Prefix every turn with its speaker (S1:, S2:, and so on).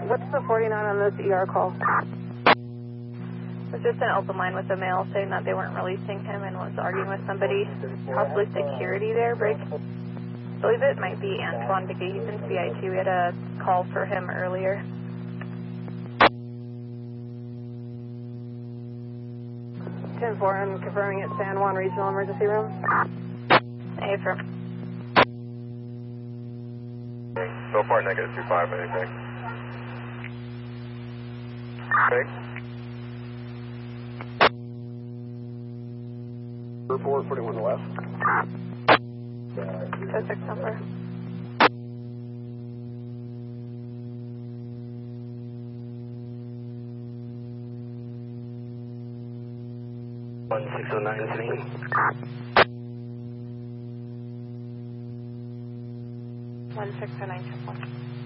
S1: What's the 49 on this ER call?
S2: It was just an open line with a male saying that they weren't releasing him and was arguing with somebody, possibly security there. Break. I believe it might be Antoine Biggay. He's in CI2. We had a call for him earlier.
S1: 10-4, I'm confirming it's San Juan Regional Emergency Room.
S2: Hey, firm.
S3: So far, negative 25, anything? Okay.
S4: Report 41 to left.
S2: 06 number.
S4: One 609 is me.
S2: 1609.